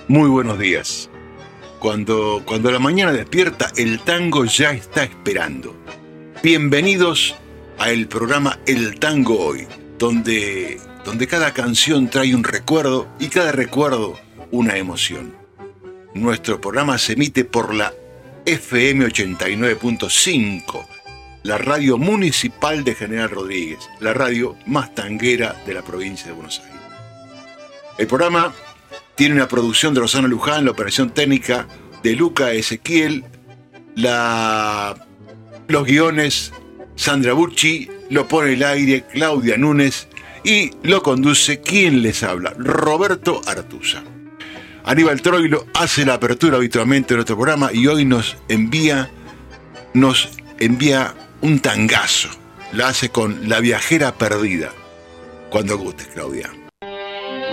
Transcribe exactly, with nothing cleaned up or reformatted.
Muy buenos días. Cuando, cuando la mañana despierta, el tango ya está esperando. Bienvenidos a el programa El Tango Hoy, donde, donde cada canción trae un recuerdo y cada recuerdo una emoción. Nuestro programa se emite por la F M ochenta y nueve punto cinco, la radio municipal de General Rodríguez, la radio más tanguera de la provincia de Buenos Aires. El programa tiene una producción de Rosana Luján, la operación técnica de Luca Ezequiel, la, los guiones Sandra Bucci, lo pone el aire Claudia Núñez y lo conduce quien les habla, Roberto Artuza. Aníbal Troilo hace la apertura habitualmente de nuestro programa y hoy nos envía, nos envía un tangazo. La hace con La Viajera Perdida. Cuando gustes, Claudia.